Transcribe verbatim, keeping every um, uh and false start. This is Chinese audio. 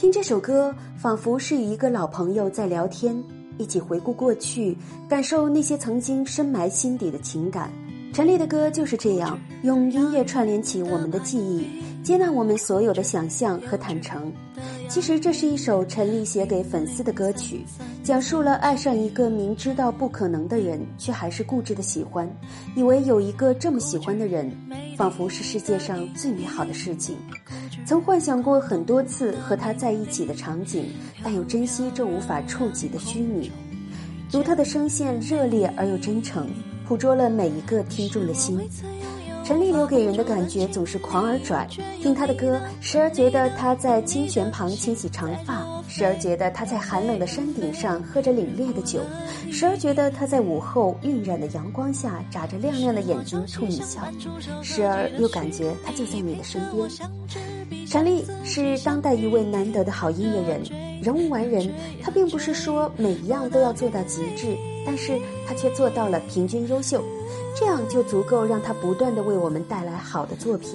听这首歌，仿佛是与一个老朋友在聊天，一起回顾过去，感受那些曾经深埋心底的情感。陈粒的歌就是这样，用音乐串联起我们的记忆，接纳我们所有的想象和坦诚。其实这是一首陈粒写给粉丝的歌曲，讲述了爱上一个明知道不可能的人，却还是固执的喜欢，以为有一个这么喜欢的人，仿佛是世界上最美好的事情。曾幻想过很多次和他在一起的场景，但又珍惜这无法触及的虚拟。独特的声线热烈而又真诚，捕捉了每一个听众的心。陈粒留给人的感觉总是狂而拽，听他的歌，时而觉得他在清泉旁清洗长发，时而觉得他在寒冷的山顶上喝着凛冽的酒，时而觉得他在午后晕染的阳光下眨着亮亮的眼睛冲你笑，时而又感觉他就在你的身边。陈粒是当代一位难得的好音乐人，人无完人，他并不是说每一样都要做到极致，但是他却做到了平均优秀，这样就足够让他不断地为我们带来好的作品。